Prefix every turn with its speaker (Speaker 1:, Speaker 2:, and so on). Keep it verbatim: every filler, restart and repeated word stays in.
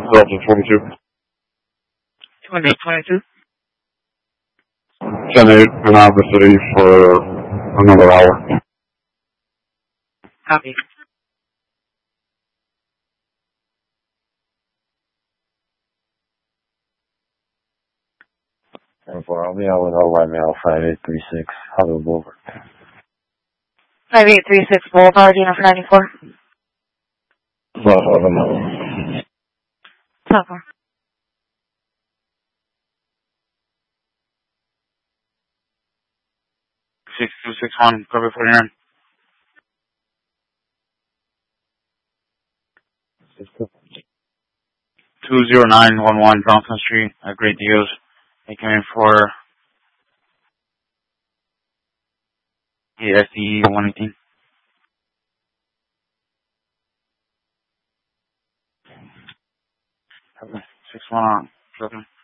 Speaker 1: Delta twenty-two.
Speaker 2: twenty-eight twenty-two.
Speaker 1: ten eight in Iowa City for another hour.
Speaker 2: Copy.
Speaker 3: ten four, I'll be out with our white mail five eight three six, Hollywood Boulevard.
Speaker 2: five eight three six Boulevard, Unit ninety-four.
Speaker 3: Well, hold on.
Speaker 2: Copy.
Speaker 4: six two six one, cover forty-nine. two zero nine one one Johnson Street at Great Deals. They came in for S D E one eighteen. six one on.